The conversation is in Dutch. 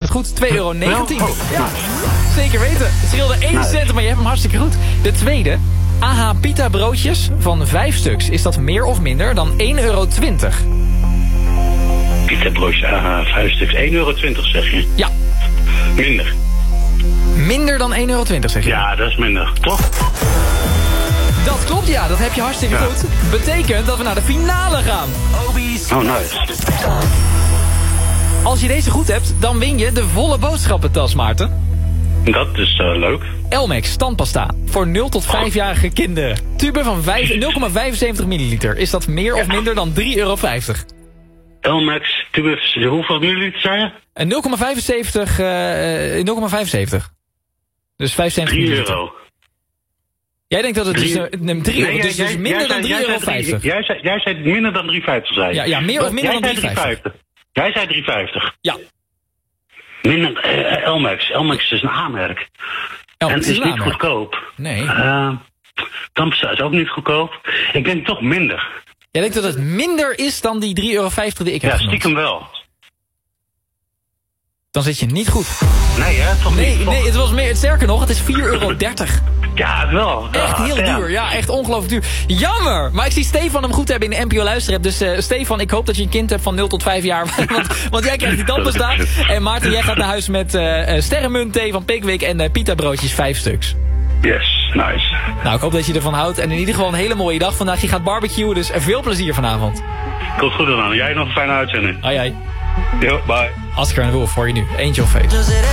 Goed, €2,19. Ja, zeker weten. Het scheelde 1 cent, maar je hebt hem hartstikke goed. De tweede. AH pita broodjes van 5 stuks. Is dat meer of minder dan €1,20? Pita broodjes, 5 stuks. €1,20 zeg je? Ja. Minder. Minder dan €1,20 zeg je? Ja, dat is minder, toch? Dat klopt, ja. Dat heb je hartstikke goed. Betekent dat we naar de finale gaan. Oh, nice. Als je deze goed hebt, dan win je de volle boodschappentas, Maarten. Dat is leuk. Elmex tandpasta voor 0 tot 5-jarige kinderen. Tube van 0,75 milliliter. Is dat meer of minder dan €3,50? Elmex, tubus, hoeveel milliliter zei je? 0,75. Dus 75 milliliter. €3. Jij denkt dat het dus €3, dus minder dan €3,50. Jij zei minder dan €3,50 zei je. Ja, meer of minder dan €3,50. Jij zei €3,50. Ja. Minder, Elmex. Elmex is een A-merk. En is niet goedkoop. Nee. Tandpasta is ook niet goedkoop. Ik denk toch minder. Jij denkt dat het minder is dan die €3,50 die ik heb genoemd? Ja, stiekem wel. Dan zit je niet goed. Nee, hè? Toch niet? Nee, het was meer. Sterker nog, het is €4,30. Ja, wel. Echt heel duur. Ja, echt ongelooflijk duur. Jammer! Maar ik zie Stefan hem goed hebben in de NPO Luisterapp. Dus Stefan, ik hoop dat je een kind hebt van 0 tot 5 jaar. want jij krijgt die tandpasta. En Maarten, jij gaat naar huis met sterrenmunt thee van Pickwick en pita broodjes 5 stuks. Yes, nice. Nou, ik hoop dat je ervan houdt. En in ieder geval een hele mooie dag vandaag. Je gaat barbecuen, dus veel plezier vanavond. Komt goed dan. Jij nog een fijne uitzending. Hoi. Yo, bye. Oscar en Wolf voor je nu. Angel Face.